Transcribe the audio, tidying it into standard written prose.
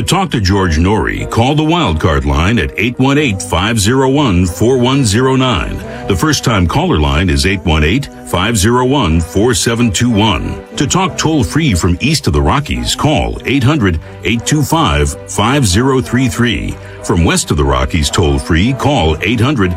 To talk to George Norrie, call the Wildcard line at 818-501-4109. The first-time caller line is 818-501-4721. To talk toll-free from east of the Rockies, call 800-825-5033. From west of the Rockies toll-free, call 800